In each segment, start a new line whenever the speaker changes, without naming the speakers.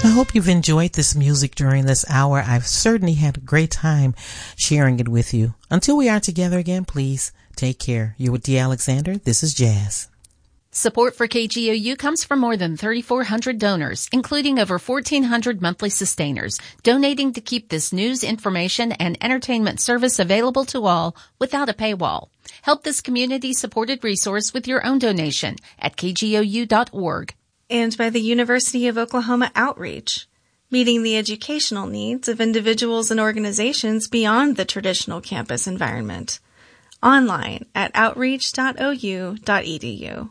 I hope you've enjoyed this music during this hour. I've certainly had a great time sharing it with you. Until we are together again, please take care. You're with Dee Alexander. This is Jazz.
Support for KGOU comes from more than 3,400 donors, including over 1,400 monthly sustainers, donating to keep this news, information, and entertainment service available to all without a paywall. Help this community-supported resource with your own donation at kgou.org.
And by the University of Oklahoma Outreach, meeting the educational needs of individuals and organizations beyond the traditional campus environment. Online at outreach.ou.edu.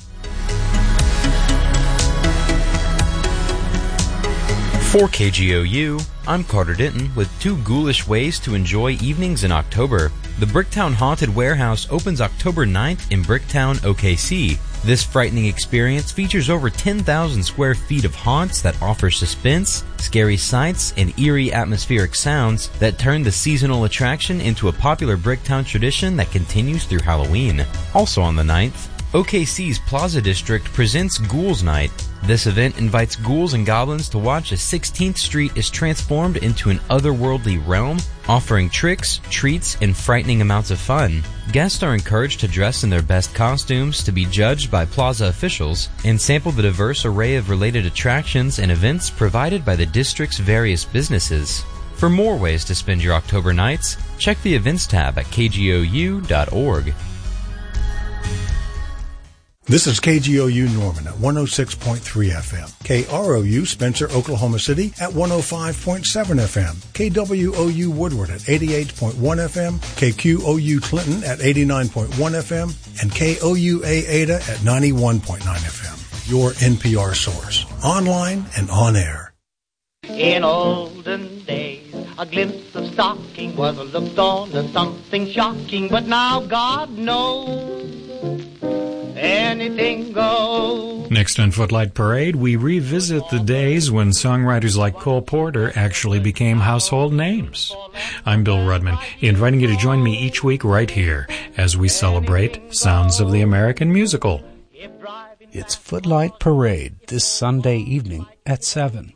For KGOU, I'm Carter Denton with 2 ghoulish ways to enjoy evenings in October. The Bricktown Haunted Warehouse opens October 9th in Bricktown, OKC. This frightening experience features over 10,000 square feet of haunts that offer suspense, scary sights, and eerie atmospheric sounds that turn the seasonal attraction into a popular Bricktown tradition that continues through Halloween. Also on the 9th, OKC's Plaza District presents Ghouls Night. This event invites ghouls and goblins to watch as 16th Street is transformed into an otherworldly realm, offering tricks, treats, and frightening amounts of fun. Guests are encouraged to dress in their best costumes to be judged by Plaza officials and sample the diverse array of related attractions and events provided by the district's various businesses. For more ways to spend your October nights, check the events tab at kgou.org.
This is KGOU Norman at 106.3 FM, KROU Spencer, Oklahoma City at 105.7 FM, KWOU Woodward at 88.1 FM, KQOU Clinton at 89.1 FM, and KOUA Ada at 91.9 FM. Your NPR source, online and on air.
In olden days, a glimpse of stocking was looked on as something shocking, but now God knows anything goes.
Next on Footlight Parade, we revisit the days when songwriters like Cole Porter actually became household names. I'm Bill Rudman, inviting you to join me each week right here as we celebrate Sounds of the American Musical.
It's Footlight Parade this Sunday evening at 7.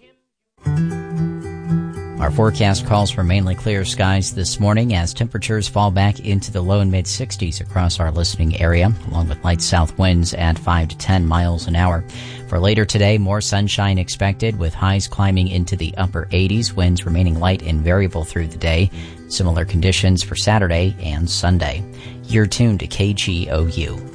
Our forecast calls for mainly clear skies this morning as temperatures fall back into the low and mid-60s across our listening area, along with light south winds at 5 to 10 miles an hour. For later today, more sunshine expected with highs climbing into the upper 80s, winds remaining light and variable through the day. Similar conditions for Saturday and Sunday. You're tuned to KGOU.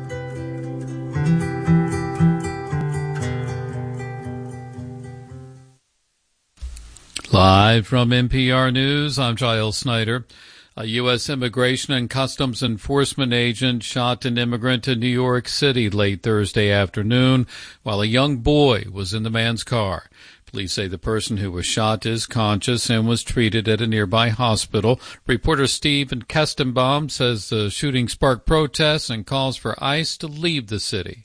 Live from NPR News, I'm Giles Snyder. A U.S. Immigration and Customs Enforcement agent shot an immigrant in New York City late Thursday afternoon while a young boy was in the man's car. Police say the person who was shot is conscious and was treated at a nearby hospital. Reporter Stephen Kestenbaum says the shooting sparked protests and calls for ICE to leave the city.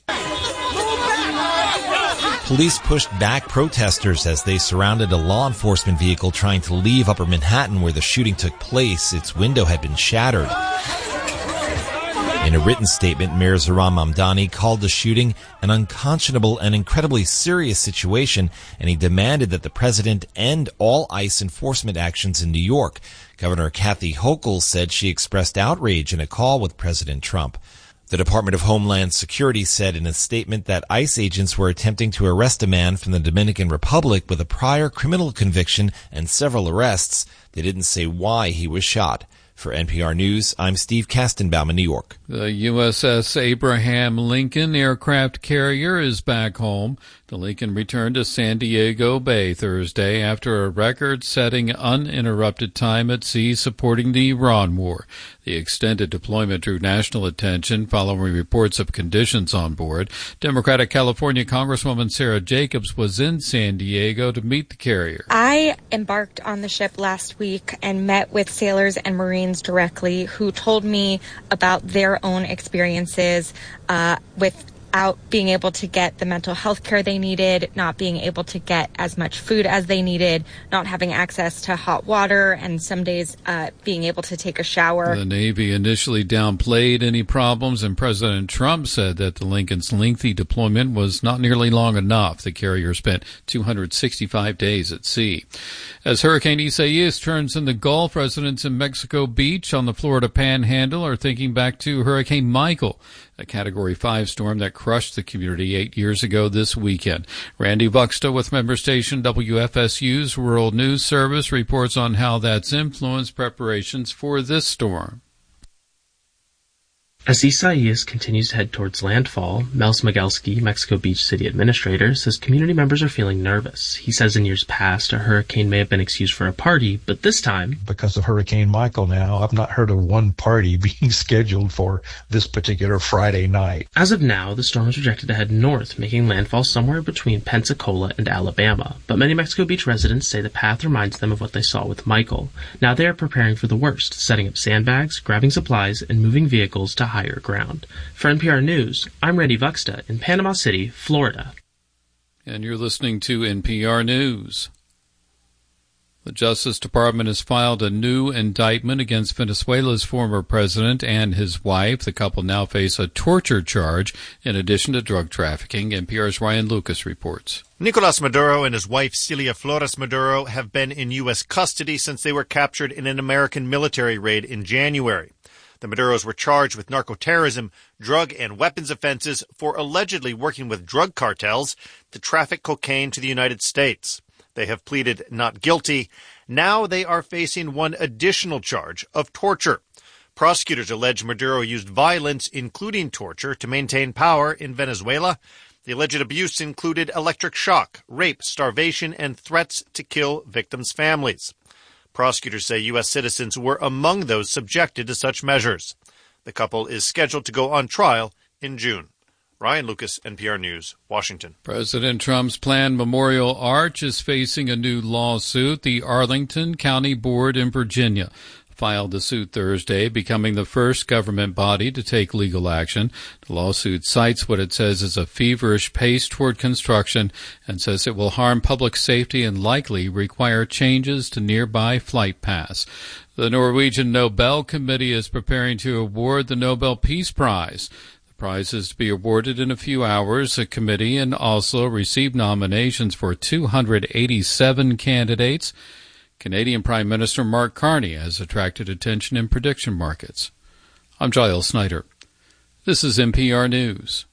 Police pushed back protesters as they surrounded a law enforcement vehicle trying to leave Upper Manhattan where the shooting took place. Its window had been shattered. In a written statement, Mayor Zohran Mamdani called the shooting an unconscionable and incredibly serious situation, and he demanded that the president end all ICE enforcement actions in New York. Governor Kathy Hochul said she expressed outrage in a call with President Trump. The Department of Homeland Security said in a statement that ICE agents were attempting to arrest a man from the Dominican Republic with a prior criminal conviction and several arrests. They didn't say why he was shot. For NPR News, I'm Steve Kastenbaum in New York.
The USS Abraham Lincoln aircraft carrier is back home. The Lincoln returned to San Diego Bay Thursday after a record-setting uninterrupted time at sea supporting the Iran war. The extended deployment drew national attention following reports of conditions on board. Democratic California Congresswoman Sarah Jacobs was in San Diego to meet the carrier.
I embarked on the ship last week and met with sailors and Marines directly who told me about their own experiences with without being able to get the mental health care they needed, not being able to get as much food as they needed, not having access to hot water, and some days being able to take a shower.
The Navy initially downplayed any problems, and President Trump said that the Lincoln's lengthy deployment was not nearly long enough. The carrier spent 265 days at sea. As Hurricane Isaias turns in the Gulf, residents in Mexico Beach on the Florida Panhandle are thinking back to Hurricane Michael, a Category 5 storm that crushed the community 8 years ago this weekend. Randy Vuxta with member station WFSU's World News Service reports on how that's influenced preparations for this storm.
As Isaias continues to head towards landfall, Mel Smigelski, Mexico Beach City Administrator, says community members are feeling nervous. He says in years past, a hurricane may have been excused for a party, but this time,
because of Hurricane Michael now, I've not heard of one party being scheduled for this particular Friday night.
As of now, the storm is projected to head north, making landfall somewhere between Pensacola and Alabama. But many Mexico Beach residents say the path reminds them of what they saw with Michael. Now they are preparing for the worst, setting up sandbags, grabbing supplies, and moving vehicles to higher ground. For NPR News, I'm Randy Vuxta in Panama City, Florida.
And you're listening to NPR News. The Justice Department has filed a new indictment against Venezuela's former president and his wife. The couple now face a torture charge in addition to drug trafficking. NPR's Ryan Lucas reports.
Nicolas Maduro and his wife Celia Flores Maduro have been in U.S. custody since they were captured in an American military raid in January. The Maduros were charged with narcoterrorism, drug and weapons offenses for allegedly working with drug cartels to traffic cocaine to the United States. They have pleaded not guilty. Now they are facing one additional charge of torture. Prosecutors allege Maduro used violence, including torture, to maintain power in Venezuela. The alleged abuse included electric shock, rape, starvation, and threats to kill victims' families. Prosecutors say U.S. citizens were among those subjected to such measures. The couple is scheduled to go on trial in June. Ryan Lucas, NPR News, Washington.
President Trump's planned memorial arch is facing a new lawsuit. The Arlington County Board in Virginia filed the suit Thursday, becoming the first government body to take legal action. The lawsuit cites what it says is a feverish pace toward construction and says it will harm public safety and likely require changes to nearby flight paths. The Norwegian Nobel Committee is preparing to award the Nobel Peace Prize. The prize is to be awarded in a few hours. The committee in Oslo received nominations for 287 candidates. Canadian Prime Minister Mark Carney has attracted attention in prediction markets. I'm Giles Snyder. This is NPR News.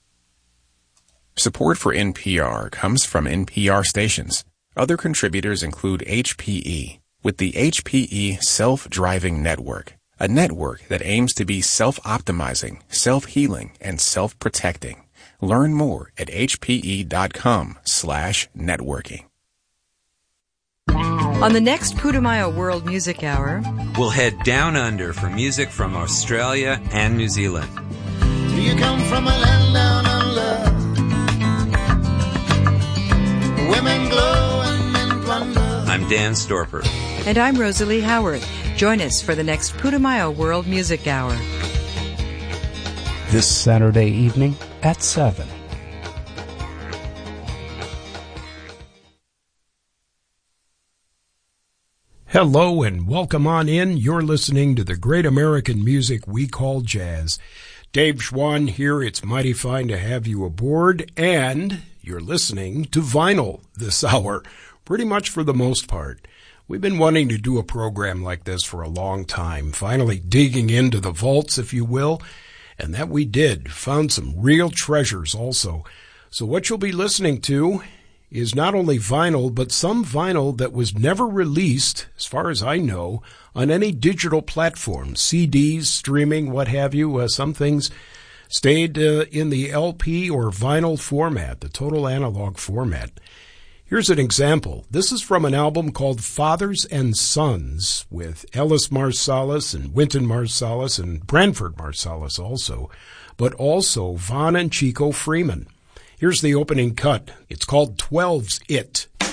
Support for NPR comes from NPR stations. Other contributors include HPE, with the HPE Self-Driving Network, a network that aims to be self-optimizing, self-healing, and self-protecting. Learn more at hpe.com/networking.
On the next Putumayo World Music Hour,
we'll head down under for music from Australia and New Zealand.
Do you come from a land down under? Women glow and men plunder.
I'm Dan Storper.
And I'm Rosalie Howard. Join us for the next Putumayo World Music Hour.
This Saturday evening at 7.
Hello and welcome on in. You're listening to the great American music we call jazz. Dave Schwann here. It's mighty fine to have you aboard, and you're listening to vinyl this hour, pretty much for the most part. We've been wanting to do a program like this for a long time, finally digging into the vaults, if you will, and that we did. Found some real treasures also. So what you'll be listening to is not only vinyl, but some vinyl that was never released, as far as I know, on any digital platform, CDs, streaming, what have you. Some things stayed in the LP or vinyl format, the total analog format. Here's an example. This is from an album called Fathers and Sons with Ellis Marsalis and Wynton Marsalis and Branford Marsalis also, but also Vaughn and Chico Freeman. Here's the opening cut. It's called 12's It.